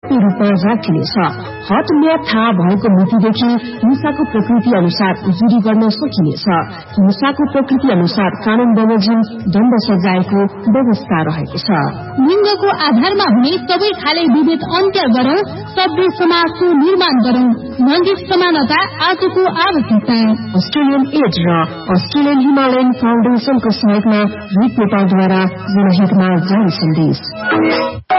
रूपमा राखिनेछ। Hot map थाहा भएको मितिदेखि हिंसाको प्रकृति अनुसार उजुरी गर्न सकिनेछ। हिंसाको प्रकृति अनुसार कानून बमोजिम दण्ड सजायको व्यवस्था रहेको छ। लिङ्गको आधारमा हुने सबै खाले विभेद अन्त्य गरौं, सभ्य समाजको निर्माण गरौं। लैङ्गिक समानता आजको आवश्यकता। अस्ट्रेलियन एड र अस्ट्रेलियन हिमालयन फाउन्डेशनको सहयोगमा रिट नेपालद्वारा जनहितमा जारी सन्देश।